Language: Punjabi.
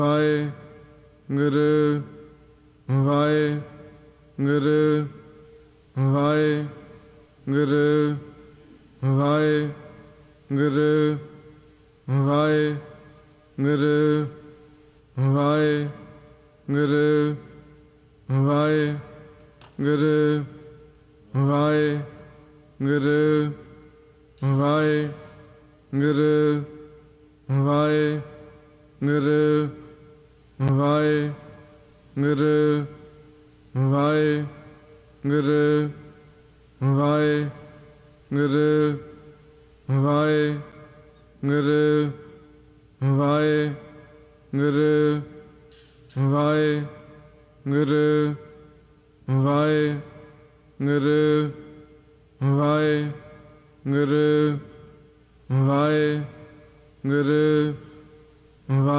ਵਾਹਿਗੁਰੂ ਵਾਹਿਗੁਰੂ ਵਾਹਿਗੁਰੂ ਵਾਹਿਗੁਰੂ ਵਾਹਿਗੁਰੂ ਵਾਹਿਗੁਰੂ ਵਾਹਿਗੁਰੂ ਵਾਹਿਗੁਰੂ ਵਾਹਿਗੁਰੂ ਵਾਹਿਗੁਰੂ ਵਾਹਿਗੁਰੂ ਵਾਹਿਗੁਰੂ ਵਾਹਿਗੁਰੂ ਵਾਹਿਗੁਰੂ ਵਾਹਿਗੁਰੂ ਵਾਹਿਗੁਰੂ ਵਾਹਿਗੁਰੂ ਵਾਹਿਗੁਰੂ ਵਾਹਿਗੁਰੂ